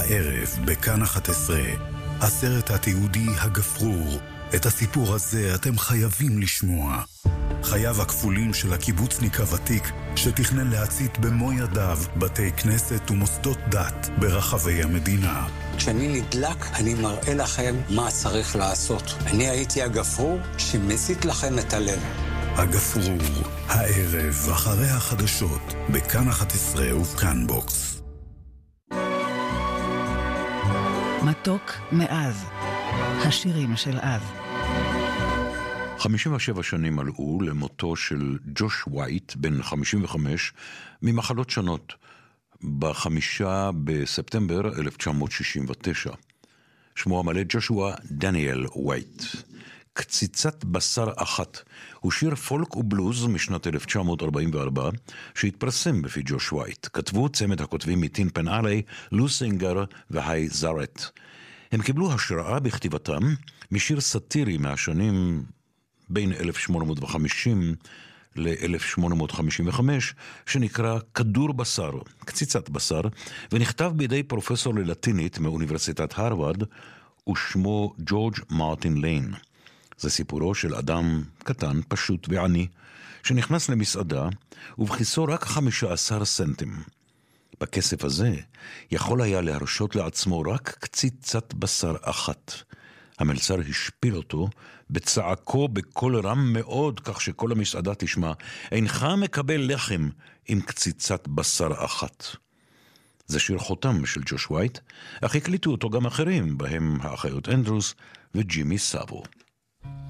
הערב בכאן 11, הסרט התיעודי הגפרור. את הסיפור הזה אתם חייבים לשמוע. חייו הכפולים של הקיבוצניק הוותיק שתכנן להצית במו ידיו בתי כנסת ומוסדות דת ברחבי המדינה. כשאני נדלק, אני מראה לכם מה צריך לעשות. אני הייתי הגפרור שמסית לכם את הלב. הגפרור, הערב אחרי החדשות בכאן 11 ובכאן בוקס. מתוק מאז, השירים של אז. 57 שנים מלאו למותו של ג'וש ווייט, בן 55, ממחלות שונות, ב5 בספטמבר 1969. שמו המלא ג'ושוע דניאל ווייט. קציצת בשר אחת הוא שיר פולק ובלוז משנת 1944 שהתפרסם בפי ג'וש ווייט. כתבו צמד הכותבים מטין פן אלי, לו סינגר והי זארט. הם קיבלו השראה בכתיבתם משיר סאטירי מהשנים בין 1850 ל-1855 שנקרא כדור בשר, קציצת בשר, ונכתב בידי פרופסור ללטינית מאוניברסיטת הרווארד ושמו ג'ורג' מרטין ליין. זה סיפורו של אדם קטן, פשוט ועני, שנכנס למסעדה ובכיסו רק 15 סנטים. בכסף הזה יכול היה להרשות לעצמו רק קציצת בשר אחת. המלצר השפיל אותו בצעקו בקול רם מאוד, כך שכל המסעדה תשמע, אינך מקבל לחם עם קציצת בשר אחת. זה שיר חותם של ג'וש ווייט, אך הקליטו אותו גם אחרים, בהם האחיות אנדרוס וג'ימי סאבו.